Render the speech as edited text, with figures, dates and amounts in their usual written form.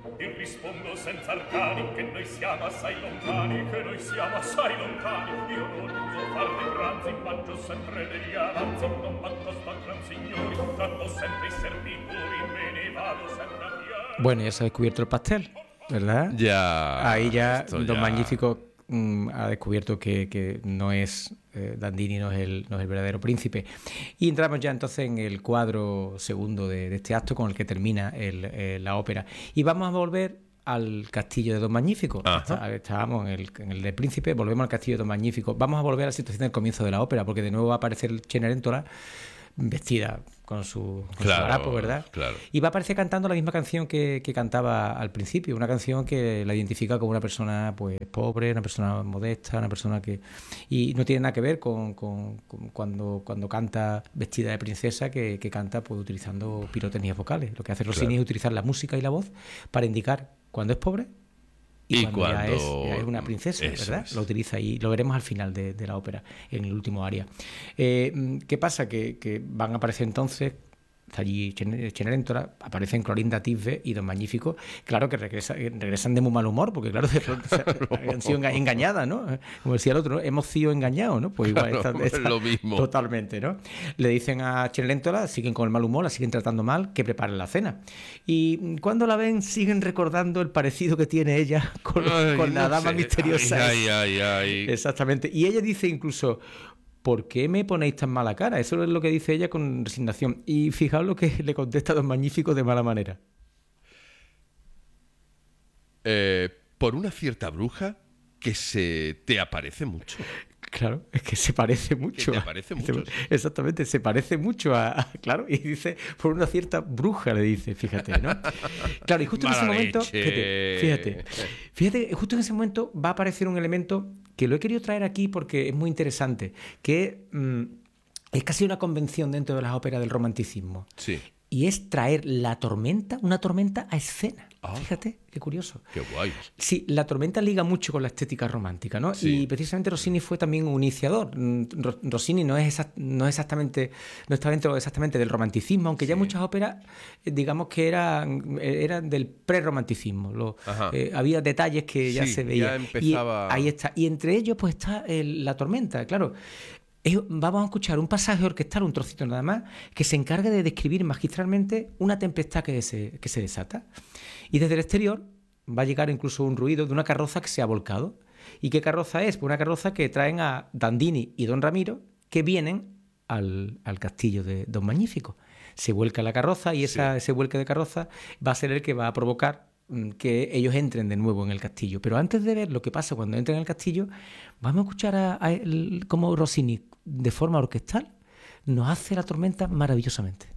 Ti rispondo senza arcani che noi siamo assai lontani, che noi siamo assai lontani. Io non uso far dei pranzi, mangio sempre degli avanzi, non m'accosto a gran signori, tratto sempre i servitori, me ne vado sempre a piedi. Bueno, ya se ha descubierto el pastel, ¿verdad? Ya. Ahí ya esto Don ya- Magnífico ha descubierto que no es Dandini, no es el verdadero príncipe. Y entramos ya entonces en el cuadro segundo de este acto con el que termina la ópera. Y vamos a volver al castillo de Don Magnífico. Estábamos en el del príncipe, volvemos al castillo de Don Magnífico. Vamos a volver a la situación del comienzo de la ópera, porque de nuevo va a aparecer Cenerentola vestida con su harapo, ¿verdad? Claro. Y va a aparecer cantando la misma canción que cantaba al principio, una canción que la identifica como una persona pues pobre, una persona modesta, una persona que... Y no tiene nada que ver con cuando canta vestida de princesa, que canta pues utilizando pirotecnias vocales. Lo que hace Rossini es utilizar la música y la voz para indicar cuando es pobre y cuando ya es una princesa, ¿verdad? Lo utiliza y lo veremos al final de la ópera, en el último aria. ¿Qué pasa? Que van a aparecer entonces, está allí Cenerentola, aparecen Clorinda Tisbe y Don Magnífico, claro que regresan de muy mal humor, porque claro, han sido engañadas, ¿no? Como decía el otro, ¿no? Hemos sido engañados, ¿no? Pues igual es lo mismo. Totalmente, ¿no? Le dicen a Cenerentola, siguen con el mal humor, la siguen tratando mal, que preparen la cena. Y cuando la ven, siguen recordando el parecido que tiene ella con la dama misteriosa. Ay. Exactamente. Y ella dice incluso: ¿por qué me ponéis tan mala cara? Eso es lo que dice ella con resignación. Y fijaos lo que le contesta Don Magnífico de mala manera. Por una cierta bruja que se te aparece mucho. Claro, es que se parece mucho. Que te parece mucho. Exactamente, se parece mucho a... Claro, y dice, por una cierta bruja, le dice, fíjate, ¿no? Claro, y justo en ese momento... Fíjate, justo en ese momento va a aparecer un elemento que lo he querido traer aquí porque es muy interesante, que es casi una convención dentro de las óperas del romanticismo. Sí. Y es traer una tormenta a escena. Fíjate, qué curioso. Qué guay. Sí, la tormenta liga mucho con la estética romántica, ¿no? Sí. Y precisamente Rossini fue también un iniciador. Rossini no está dentro exactamente del romanticismo, aunque ya muchas óperas, digamos que eran del prerromanticismo. Había detalles que ya se veían. Ya empezaba... Y ahí está. Y entre ellos pues está la tormenta, claro. Vamos a escuchar un pasaje orquestal, un trocito nada más, que se encarga de describir magistralmente una tempestad que se desata. Y desde el exterior va a llegar incluso un ruido de una carroza que se ha volcado. ¿Y qué carroza es? Pues una carroza que traen a Dandini y Don Ramiro, que vienen al castillo de Don Magnífico. Se vuelca la carroza y ese vuelque de carroza va a ser el que va a provocar que ellos entren de nuevo en el castillo. Pero antes de ver lo que pasa cuando entran en el castillo, vamos a escuchar cómo Rossini, de forma orquestal, nos hace la tormenta maravillosamente.